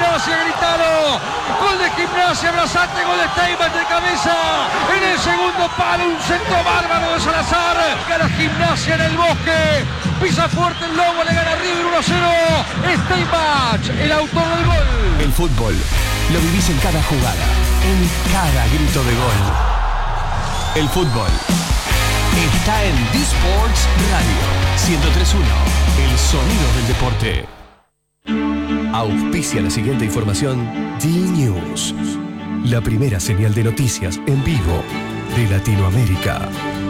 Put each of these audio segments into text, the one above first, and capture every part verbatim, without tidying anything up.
Gimnasia, gritaron. Gol de Gimnasia, abrazate, gol de Steinman de cabeza. En el segundo palo, un centro bárbaro de Salazar. Gana Gimnasia en el Bosque. Pisa fuerte el Lobo, le gana River uno a cero. Steinman, el autor del gol. El fútbol lo vivís en cada jugada, en cada grito de gol. El fútbol está en D-Sports Radio ciento tres punto uno, el sonido del deporte. Auspicia la siguiente información D-News, la primera señal de noticias en vivo de Latinoamérica.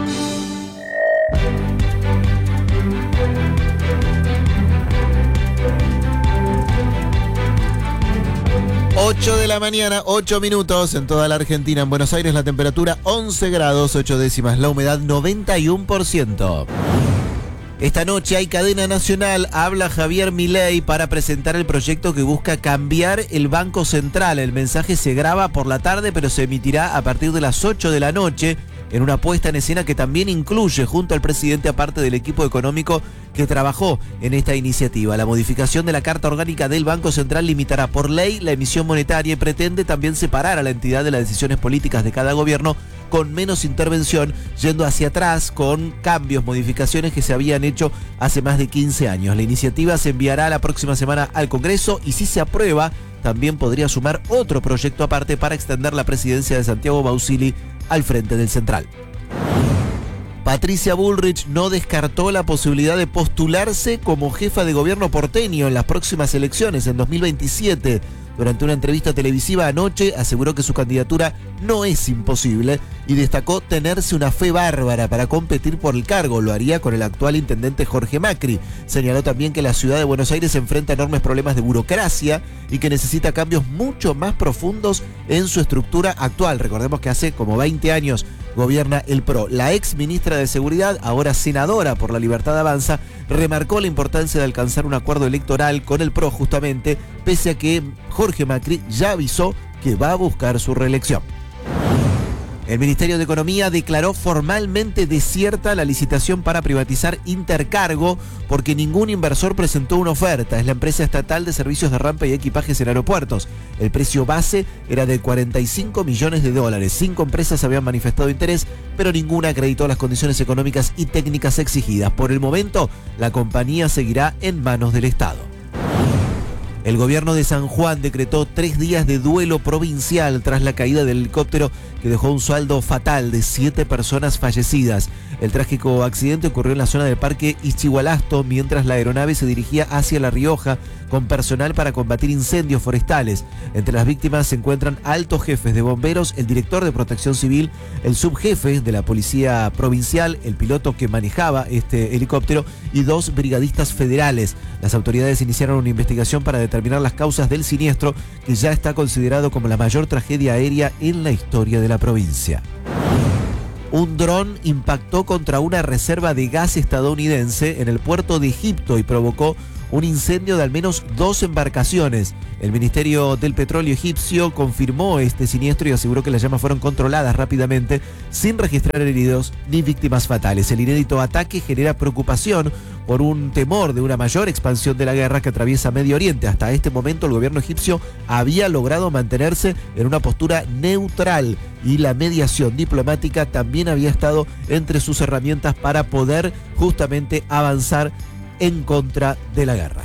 ocho de la mañana, ocho minutos en toda la Argentina. En Buenos Aires la temperatura once grados, ocho décimas, la humedad noventa y uno por ciento. Esta noche hay cadena nacional, habla Javier Milei para presentar el proyecto que busca cambiar el Banco Central. El mensaje se graba por la tarde, pero se emitirá a partir de las ocho de la noche en una puesta en escena que también incluye junto al presidente a parte del equipo económico que trabajó en esta iniciativa. La modificación de la Carta Orgánica del Banco Central limitará por ley la emisión monetaria y pretende también separar a la entidad de las decisiones políticas de cada gobierno con menos intervención, yendo hacia atrás con cambios, modificaciones que se habían hecho hace más de quince años. La iniciativa se enviará la próxima semana al Congreso y si se aprueba, también podría sumar otro proyecto aparte para extender la presidencia de Santiago Bausili al frente del Central. Patricia Bullrich no descartó la posibilidad de postularse como jefa de gobierno porteño en las próximas elecciones en dos mil veintisiete. Durante una entrevista televisiva anoche aseguró que su candidatura no es imposible y destacó tenerse una fe bárbara para competir por el cargo. Lo haría con el actual intendente Jorge Macri. Señaló también que la ciudad de Buenos Aires enfrenta enormes problemas de burocracia y que necesita cambios mucho más profundos en su estructura actual. Recordemos que hace como veinte años gobierna el P R O. La ex ministra de Seguridad, ahora senadora por la Libertad Avanza, remarcó la importancia de alcanzar un acuerdo electoral con el P R O justamente, pese a que Jorge Macri ya avisó que va a buscar su reelección. El Ministerio de Economía declaró formalmente desierta la licitación para privatizar Intercargo porque ningún inversor presentó una oferta. Es la empresa estatal de servicios de rampa y equipajes en aeropuertos. El precio base era de cuarenta y cinco millones de dólares. Cinco empresas habían manifestado interés, pero ninguna acreditó las condiciones económicas y técnicas exigidas. Por el momento, la compañía seguirá en manos del Estado. El gobierno de San Juan decretó tres días de duelo provincial tras la caída del helicóptero que dejó un saldo fatal de siete personas fallecidas. El trágico accidente ocurrió en la zona del Parque Ischigualasto mientras la aeronave se dirigía hacia La Rioja con personal para combatir incendios forestales. Entre las víctimas se encuentran altos jefes de bomberos, el director de Protección Civil, el subjefe de la Policía Provincial, el piloto que manejaba este helicóptero y dos brigadistas federales. Las autoridades iniciaron una investigación para determinar las causas del siniestro, que ya está considerado como la mayor tragedia aérea en la historia de la provincia. Un dron impactó contra una reserva de gas estadounidense en el puerto de Egipto y provocó un incendio de al menos dos embarcaciones. El Ministerio del Petróleo egipcio confirmó este siniestro y aseguró que las llamas fueron controladas rápidamente sin registrar heridos ni víctimas fatales. El inédito ataque genera preocupación por un temor de una mayor expansión de la guerra que atraviesa Medio Oriente. Hasta este momento el gobierno egipcio había logrado mantenerse en una postura neutral y la mediación diplomática también había estado entre sus herramientas para poder justamente avanzar en contra de la guerra.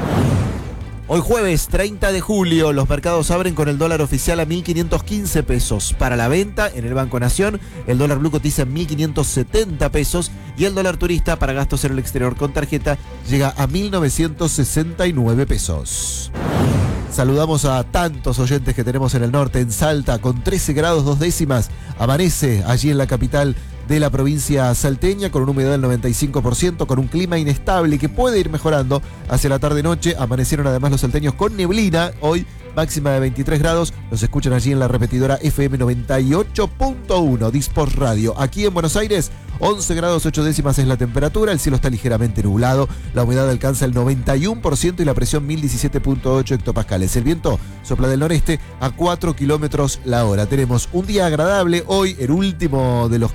Hoy jueves treinta de julio los mercados abren con el dólar oficial a mil quinientos quince pesos. Para la venta en el Banco Nación, el dólar blue cotiza en mil quinientos setenta pesos y el dólar turista para gastos en el exterior con tarjeta llega a mil novecientos sesenta y nueve pesos. Saludamos a tantos oyentes que tenemos en el norte, en Salta, con trece grados dos décimas. Amanece allí en la capital de la provincia salteña con una humedad del noventa y cinco por ciento, con un clima inestable que puede ir mejorando hacia la tarde-noche. Amanecieron además los salteños con neblina, hoy máxima de veintitrés grados. Los escuchan allí en la repetidora F M noventa y ocho punto uno, D-Sports Radio. Aquí en Buenos Aires, once grados ocho décimas es la temperatura, el cielo está ligeramente nublado, la humedad alcanza el noventa y uno por ciento y la presión mil diecisiete punto ocho hectopascales. El viento sopla del noreste a cuatro kilómetros la hora. Tenemos un día agradable hoy, el último de los que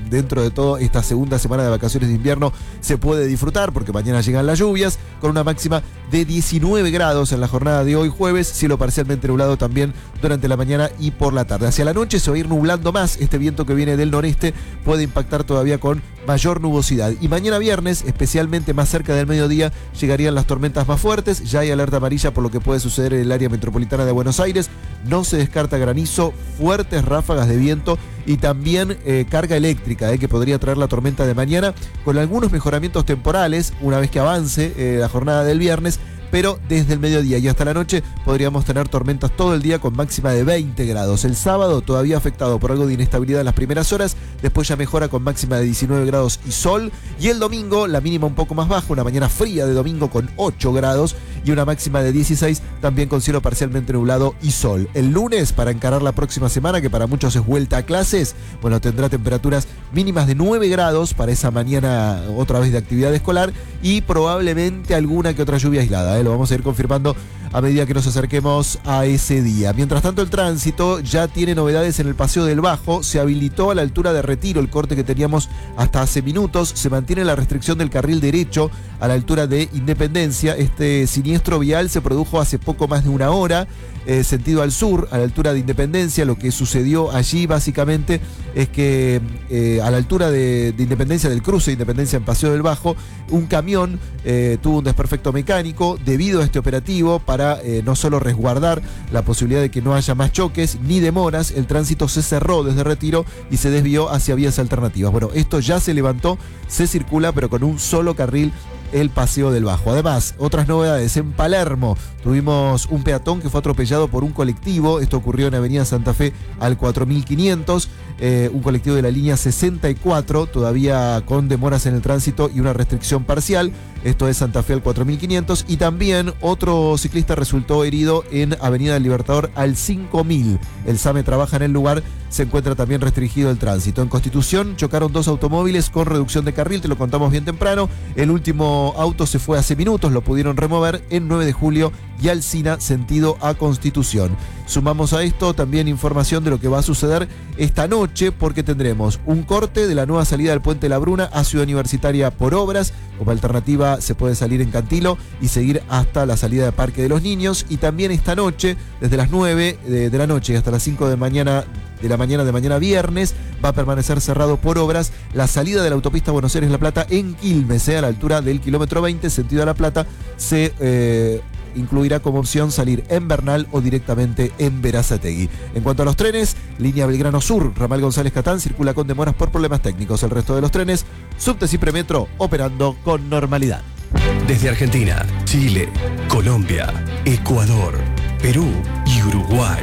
dentro de todo esta segunda semana de vacaciones de invierno se puede disfrutar, porque mañana llegan las lluvias, con una máxima de diecinueve grados en la jornada de hoy jueves, cielo parcialmente nublado también durante la mañana y por la tarde. Hacia la noche se va a ir nublando más, este viento que viene del noreste puede impactar todavía con mayor nubosidad. Y mañana viernes, especialmente más cerca del mediodía, llegarían las tormentas más fuertes. Ya hay alerta amarilla por lo que puede suceder en el área metropolitana de Buenos Aires. No se descarta granizo, fuertes ráfagas de viento y también eh, carga eléctrica eh, que podría traer la tormenta de mañana, con algunos mejoramientos temporales una vez que avance eh, la jornada del viernes. Pero desde el mediodía y hasta la noche podríamos tener tormentas todo el día con máxima de veinte grados. El sábado todavía afectado por algo de inestabilidad en las primeras horas, después ya mejora con máxima de diecinueve grados y sol. Y el domingo la mínima un poco más baja, una mañana fría de domingo con ocho grados y una máxima de dieciséis, también con cielo parcialmente nublado y sol. El lunes, para encarar la próxima semana, que para muchos es vuelta a clases, bueno, tendrá temperaturas mínimas de nueve grados para esa mañana otra vez de actividad escolar y probablemente alguna que otra lluvia aislada, ¿eh? Lo vamos a ir confirmando a medida que nos acerquemos a ese día. Mientras tanto, el tránsito ya tiene novedades en el Paseo del Bajo. Se habilitó a la altura de Retiro el corte que teníamos hasta hace minutos. Se mantiene la restricción del carril derecho a la altura de Independencia. Este siniestro vial se produjo hace poco más de una hora, eh, sentido al sur, a la altura de Independencia. Lo que sucedió allí básicamente es que eh, a la altura de, de Independencia, del cruce de Independencia en Paseo del Bajo, un camión eh, tuvo un desperfecto mecánico. Debido a este operativo, para eh, no solo resguardar la posibilidad de que no haya más choques ni demoras, el tránsito se cerró desde Retiro y se desvió hacia vías alternativas. Bueno, esto ya se levantó, se circula, pero con un solo carril el Paseo del Bajo. Además, otras novedades. En Palermo tuvimos un peatón que fue atropellado por un colectivo. Esto ocurrió en Avenida Santa Fe al cuatro mil quinientos. Eh, un colectivo de la línea sesenta y cuatro, todavía con demoras en el tránsito y una restricción parcial. Esto es Santa Fe al cuatro mil quinientos. Y también otro ciclista resultó herido en Avenida del Libertador al cinco mil. El SAME trabaja en el lugar. Se encuentra también restringido el tránsito. En Constitución chocaron dos automóviles con reducción de carril. Te lo contamos bien temprano. El último auto se fue hace minutos. Lo pudieron remover en nueve de julio y Alsina, sentido a Constitución. Sumamos a esto también información de lo que va a suceder esta noche, porque tendremos un corte de la nueva salida del Puente La Bruna a Ciudad Universitaria por obras. Como alternativa se puede salir en Cantilo y seguir hasta la salida de Parque de los Niños. Y también esta noche, desde las nueve de, de la noche hasta las cinco de mañana de la mañana de mañana viernes, va a permanecer cerrado por obras la salida de la autopista Buenos Aires-La Plata en Quilmes, eh, a la altura del kilómetro veinte, sentido a La Plata. Se eh, incluirá como opción salir en Bernal o directamente en Berazategui. En cuanto a los trenes, línea Belgrano Sur, ramal González Catán, circula con demoras por problemas técnicos. El resto de los trenes, subtes y premetro, operando con normalidad. Desde Argentina, Chile, Colombia, Ecuador, Perú y Uruguay.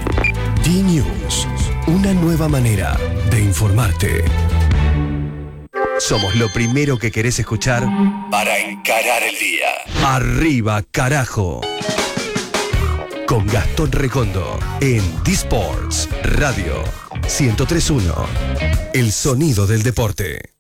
D-News, una nueva manera de informarte. Somos lo primero que querés escuchar para encarar el día. Arriba, carajo. Con Gastón Recondo en D-Sports Radio ciento tres punto uno. El sonido del deporte.